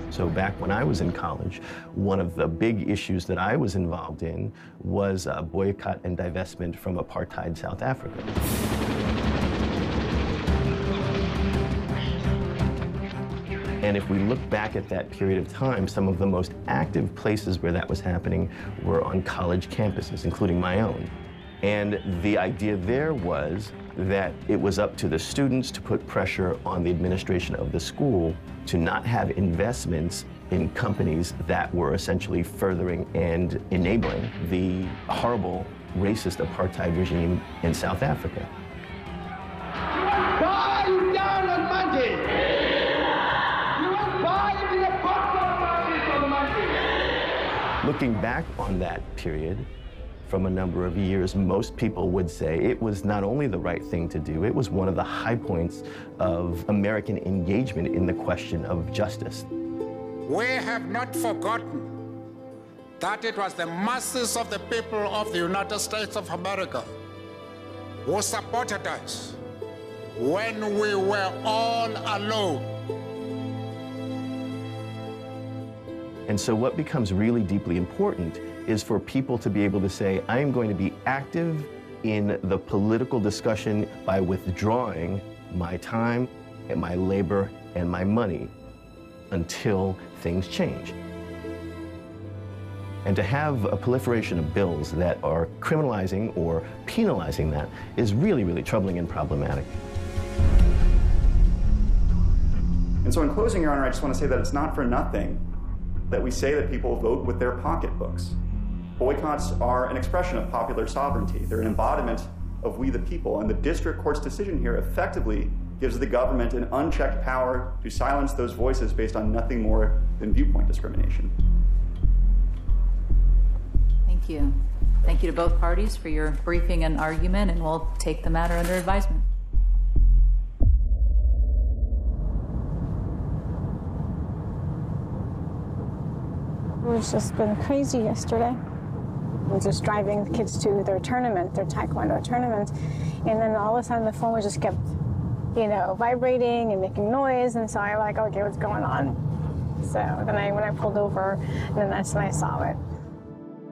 So back when I was in college, one of the big issues that I was involved in was boycott and divestment from apartheid South Africa. And if we look back at that period of time, some of the most active places where that was happening were on college campuses, including my own. And the idea there was that it was up to the students to put pressure on the administration of the school to not have investments in companies that were essentially furthering and enabling the horrible racist apartheid regime in South Africa. Buy down on Monday! Looking back on that period, from a number of years, most people would say it was not only the right thing to do, it was one of the high points of American engagement in the question of justice. We have not forgotten that it was the masses of the people of the United States of America who supported us when we were all alone. And so what becomes really deeply important is for people to be able to say, I am going to be active in the political discussion by withdrawing my time and my labor and my money until things change. And to have a proliferation of bills that are criminalizing or penalizing that is really, really troubling and problematic. And so in closing, Your Honor, I just want to say that it's not for nothing that we say that people vote with their pocketbooks. Boycotts are an expression of popular sovereignty. They're an embodiment of we the people, and the district court's decision here effectively gives the government an unchecked power to silence those voices based on nothing more than viewpoint discrimination. Thank you. Thank you to both parties for your briefing and argument, and we'll take the matter under advisement. It's just been crazy yesterday. I was just driving the kids to their tournament, their Taekwondo tournament, and then all of a sudden the phone just kept, vibrating and making noise, and so I was like, okay, what's going on? So then when I pulled over, and then that's when I saw it.